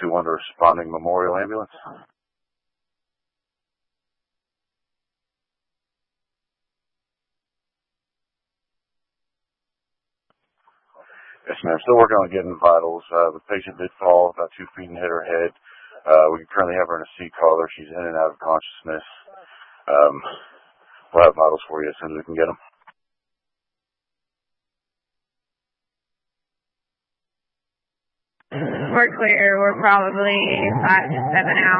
421 to responding Memorial Ambulance. Yes, ma'am. Still working on getting vitals. The patient did fall about 2 feet and hit her head. We currently have her in a seat collar. She's in and out of consciousness. We'll have vitals for you as soon as we can get them. We're clear. We're probably 5 to 7 hours.